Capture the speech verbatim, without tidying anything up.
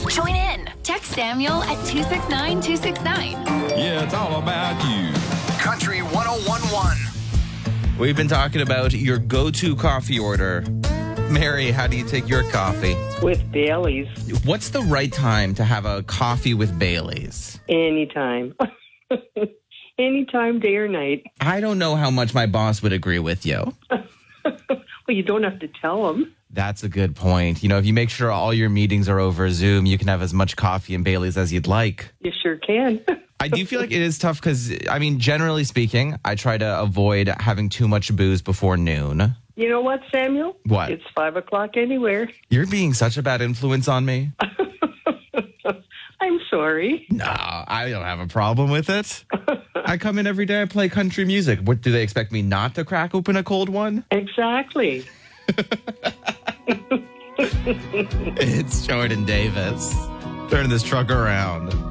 Join in. Text Samuel at two six nine two six nine. Yeah, it's all about you. Country one oh one one. We've been talking about your go-to coffee order. Mary, how do you take your coffee? With Bailey's. What's the right time to have a coffee with Bailey's? Anytime. Anytime, day or night. I don't know how much my boss would agree with you. Well, you don't have to tell him. That's a good point. You know, if you make sure all your meetings are over Zoom, you can have as much coffee and Bailey's as you'd like. You sure can. I do feel like it is tough because, I mean, generally speaking, I try to avoid having too much booze before noon. You know what, Samuel? What? It's five o'clock anywhere. You're being such a bad influence on me. I'm sorry. No, I don't have a problem with it. I come in every day, I play country music. What, do they expect me not to crack open a cold one? Exactly. It's Jordan Davis. Turn this truck around.